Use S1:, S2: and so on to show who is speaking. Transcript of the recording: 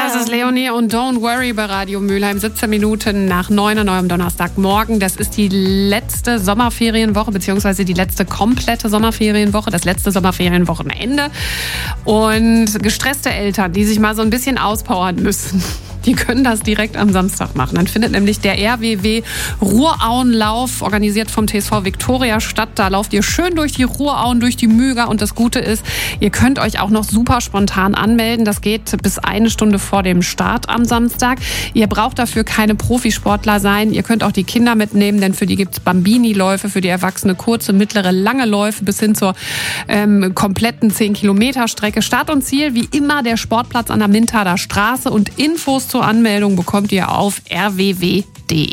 S1: Das ist Leonie und Don't Worry bei Radio Mülheim. 17 Minuten nach 9 an eurem Donnerstagmorgen. Das ist die letzte Sommerferienwoche, beziehungsweise die letzte komplette Sommerferienwoche, das letzte Sommerferienwochenende. Und gestresste Eltern, die sich mal so ein bisschen auspowern müssen, die können das direkt am Samstag machen. Dann findet nämlich der RWW Ruhrauenlauf, organisiert vom TSV Viktoria statt. Da lauft ihr schön durch die Ruhrauen, durch die Müger. Und das Gute ist, ihr könnt euch auch noch super spontan anmelden. Das geht bis 1 Stunde vor dem Start am Samstag. Ihr braucht dafür keine Profisportler sein. Ihr könnt auch die Kinder mitnehmen, denn für die gibt's Bambini-Läufe, für die Erwachsene kurze, mittlere, lange Läufe bis hin zur kompletten 10-Kilometer-Strecke. Start und Ziel, wie immer, der Sportplatz an der Mintader Straße. Und Infos zur Anmeldung bekommt ihr auf rww.de.